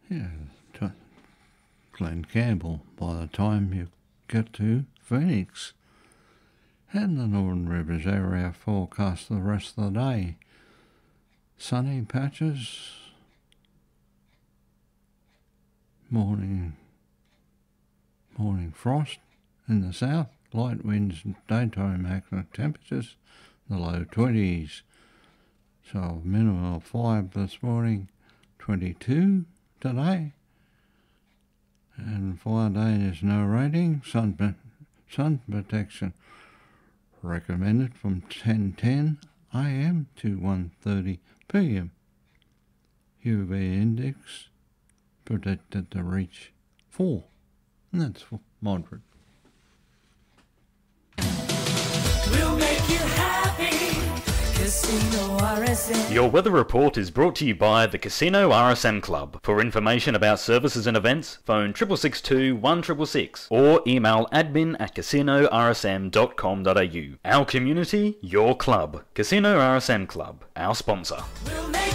Yeah, to Glen Campbell by the time you get to Phoenix. And the Northern Rivers area forecast the rest of the day. Sunny patches, morning frost in the south, light winds and daytime maximum temperatures in the low 20s. So minimum of 5 this morning, 22 today. And Friday there's no rating, sun protection recommended from 10:10 a.m. to 1:30 p.m. UV index predicted to reach 4, and that's for moderate. We'll make you happy. Casino RSM. Your weather report is brought to you by the Casino RSM Club. For information about services and events, phone 6662 1666 or email admin@casinorsm.com.au. Our community, your club. Casino RSM Club, our sponsor. We'll make